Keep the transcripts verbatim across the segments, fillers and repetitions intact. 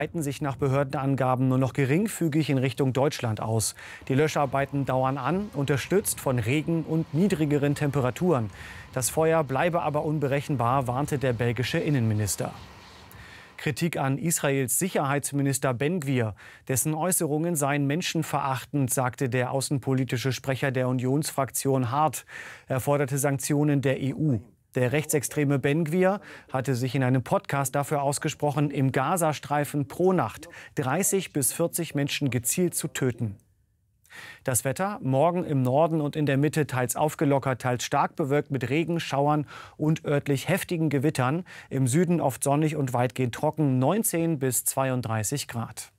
breiten sich nach Behördenangaben nur noch geringfügig in Richtung Deutschland aus. Die Löscharbeiten dauern an, unterstützt von Regen und niedrigeren Temperaturen. Das Feuer bleibe aber unberechenbar, warnte der belgische Innenminister. Kritik an Israels Sicherheitsminister Ben-Gvir. Dessen Äußerungen seien menschenverachtend, sagte der außenpolitische Sprecher der Unionsfraktion Hart. Er forderte Sanktionen der E U. Der rechtsextreme Ben-Gvir hatte sich in einem Podcast dafür ausgesprochen, im Gazastreifen pro Nacht dreißig bis vierzig Menschen gezielt zu töten. Das Wetter: morgen im Norden und in der Mitte teils aufgelockert, teils stark bewölkt mit Regen, Schauern und örtlich heftigen Gewittern. Im Süden oft sonnig und weitgehend trocken, neunzehn bis zweiunddreißig Grad.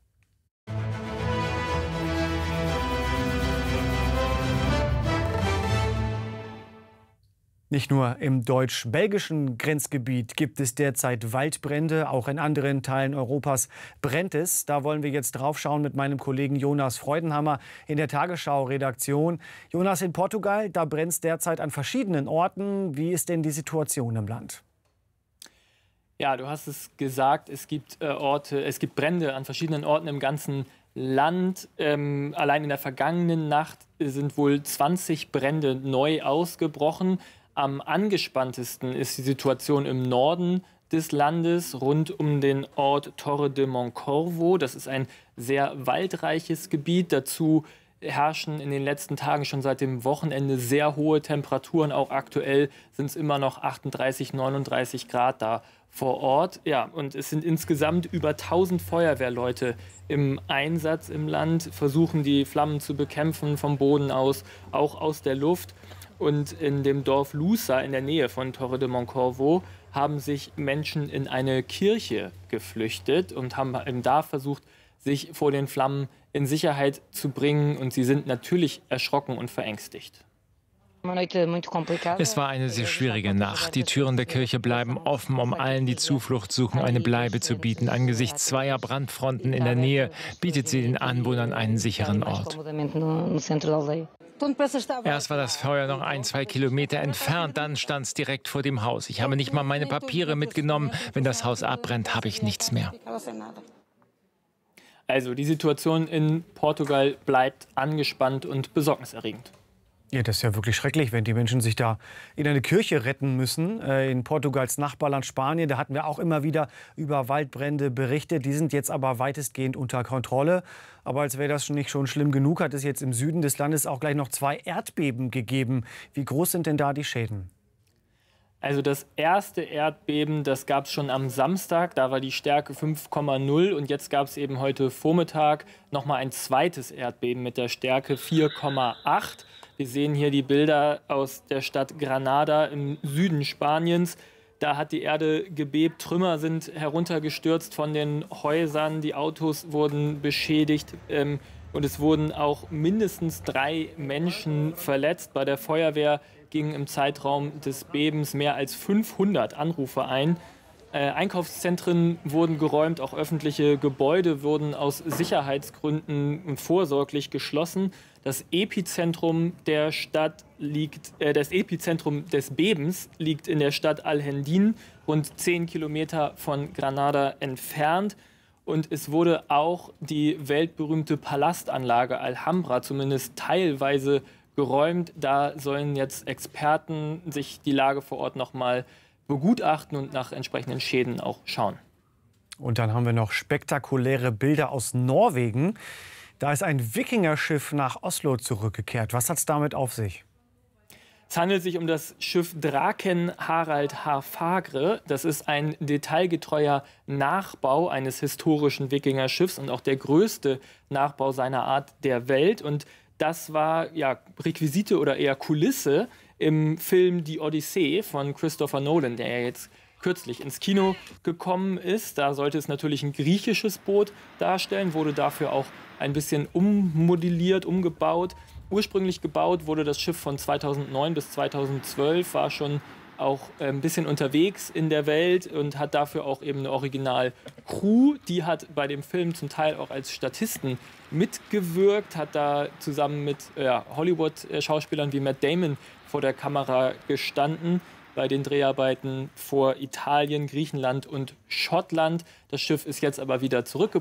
Nicht nur im deutsch-belgischen Grenzgebiet gibt es derzeit Waldbrände, auch in anderen Teilen Europas brennt es. Da wollen wir jetzt drauf schauen mit meinem Kollegen Jonas Freudenhammer in der Tagesschau-Redaktion. Jonas, in Portugal, da brennt es derzeit an verschiedenen Orten. Wie ist denn die Situation im Land? Ja, du hast es gesagt, es gibt äh, Orte, es gibt Brände an verschiedenen Orten im ganzen Land. Ähm, allein in der vergangenen Nacht sind wohl zwanzig Brände neu ausgebrochen. Am angespanntesten ist die Situation im Norden des Landes, rund um den Ort Torre de Moncorvo. Das ist ein sehr waldreiches Gebiet. Dazu herrschen in den letzten Tagen schon seit dem Wochenende sehr hohe Temperaturen. Auch aktuell sind es immer noch achtunddreißig, neununddreißig Grad da vor Ort. Ja, und es sind insgesamt über tausend Feuerwehrleute im Einsatz im Land, versuchen die Flammen zu bekämpfen vom Boden aus, auch aus der Luft. Und in dem Dorf Lusa in der Nähe von Torre de Moncorvo haben sich Menschen in eine Kirche geflüchtet und haben da versucht, sich vor den Flammen in Sicherheit zu bringen. Und sie sind natürlich erschrocken und verängstigt. Es war eine sehr schwierige Nacht. Die Türen der Kirche bleiben offen, um allen, die Zuflucht suchen, eine Bleibe zu bieten. Angesichts zweier Brandfronten in der Nähe bietet sie den Anwohnern einen sicheren Ort. Erst war das Feuer noch ein, zwei Kilometer entfernt, dann stand es direkt vor dem Haus. Ich habe nicht mal meine Papiere mitgenommen. Wenn das Haus abbrennt, habe ich nichts mehr. Also die Situation in Portugal bleibt angespannt und besorgniserregend. Ja, das ist ja wirklich schrecklich, wenn die Menschen sich da in eine Kirche retten müssen. In Portugals Nachbarland Spanien, da hatten wir auch immer wieder über Waldbrände berichtet. Die sind jetzt aber weitestgehend unter Kontrolle. Aber als wäre das nicht schon schlimm genug, hat es jetzt im Süden des Landes auch gleich noch zwei Erdbeben gegeben. Wie groß sind denn da die Schäden? Also das erste Erdbeben, das gab es schon am Samstag, da war die Stärke fünf Komma null und jetzt gab es eben heute Vormittag noch mal ein zweites Erdbeben mit der Stärke vier Komma acht. Wir sehen hier die Bilder aus der Stadt Granada im Süden Spaniens. Da hat die Erde gebebt, Trümmer sind heruntergestürzt von den Häusern, die Autos wurden beschädigt ähm, und es wurden auch mindestens drei Menschen verletzt. Bei der Feuerwehr gingen im Zeitraum des Bebens mehr als fünfhundert Anrufe ein. Äh, Einkaufszentren wurden geräumt, auch öffentliche Gebäude wurden aus Sicherheitsgründen vorsorglich geschlossen. Das Epizentrum der Stadt liegt, äh, das Epizentrum des Bebens liegt in der Stadt Alhendín, rund zehn Kilometer von Granada entfernt. Und es wurde auch die weltberühmte Palastanlage Alhambra zumindest teilweise geräumt. Da sollen jetzt Experten sich die Lage vor Ort noch mal begutachten und nach entsprechenden Schäden auch schauen. Und dann haben wir noch spektakuläre Bilder aus Norwegen. Da ist ein Wikingerschiff nach Oslo zurückgekehrt. Was hat es damit auf sich? Es handelt sich um das Schiff Draken Harald Haarfagre. Das ist ein detailgetreuer Nachbau eines historischen Wikingerschiffs und auch der größte Nachbau seiner Art der Welt. Und das war ja Requisite oder eher Kulisse im Film Die Odyssee von Christopher Nolan, der ja jetzt kürzlich ins Kino gekommen ist. Da sollte es natürlich ein griechisches Boot darstellen, wurde dafür auch ein bisschen ummodelliert, umgebaut. Ursprünglich gebaut wurde das Schiff von zweitausendneun bis zweitausendzwölf, war schon auch ein bisschen unterwegs in der Welt und hat dafür auch eben eine Original-Crew. Die hat bei dem Film zum Teil auch als Statisten mitgewirkt, hat da zusammen mit ja, Hollywood-Schauspielern wie Matt Damon vor der Kamera gestanden. bei den Dreharbeiten vor Italien, Griechenland und Schottland. Das Schiff ist jetzt aber wieder zurückgekommen.